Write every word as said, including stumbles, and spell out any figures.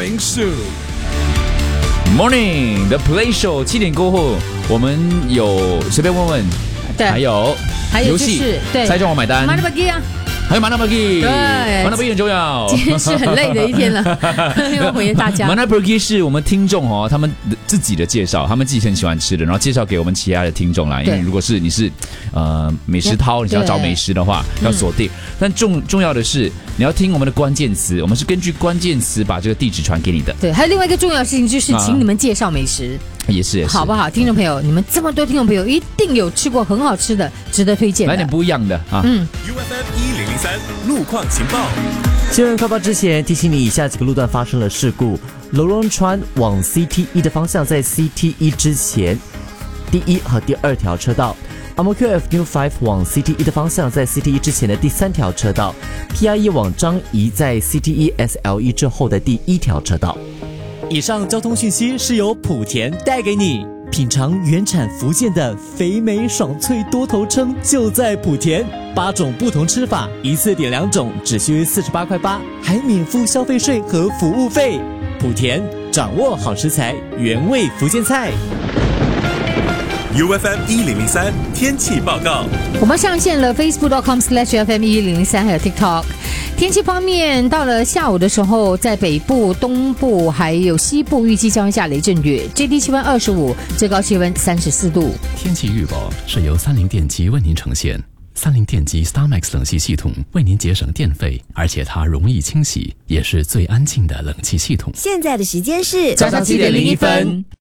Morning Zoo。Morning The Play Show 七点过后，我们有随便问问， 对， 还有还有游戏， 就是对， 猜中我买单。 马拉巴基啊。 还有马纳巴基， 对， 马纳巴基很重要。 今天是很累的一天了，因为回应大家。 马纳巴基是我们听众哦，他们自己的介绍，他们自己很喜欢吃的，然后介绍给我们其他的听众啦。因为如果是你是呃美食饕，你想要找美食的话，要锁定。但重重要的是，你要听我们的关键词，我们是根据关键词把这个地址传给你的。 对，还有另外一个重要的事情就是，请你们介绍美食。 也是也是， 好不好？听众朋友，你们这么多听众朋友，一定有吃过很好吃的，值得推荐的。 来点不一样的啊！ 嗯 ，U F M 一零零三路况情报。 新闻快报之前提醒你，以下几个路段发生了事故：楼龙川往 C T E 的方向，在 C T E 之前，第一和第二条车道。阿摩 Q F New 五往 C T E 的方向，在 C T E 之前的第三条车道。P I E 往张仪，在 C T E S L E 之后的第一条车道。以上交通讯息是由莆田带给你。品尝原产福建的肥美爽脆多头称，就在莆田。八种不同吃法，一次点两种，只需四十八块八，还免付消费税和服务费。莆田掌握好食材，原味福建菜。 U F M 一零零三天气报告， 我们上线了 facebook dot com slash F M 一零零三还有 TikTok。天气方面，到了下午的时候，在北部、东部还有西部预计将会下雷阵雨，最低气温二十五，最高气温三十四度。 天气预报是由三菱电机为您呈现。三菱电机 StarMax 冷气系统为您节省电费，而且它容易清洗，也是最安静的冷气系统。 现在的时间是早上七点零一分。